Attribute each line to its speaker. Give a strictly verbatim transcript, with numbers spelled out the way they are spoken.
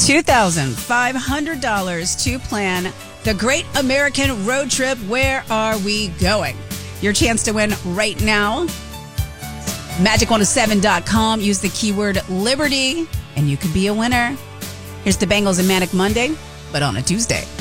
Speaker 1: two thousand five hundred dollars to plan the Great American Road Trip. Where are we going? Your chance to win right now. magic one oh seven dot com. Use the keyword Liberty, and you could be a winner. Here's the Bengals and Manic Monday, but on a Tuesday.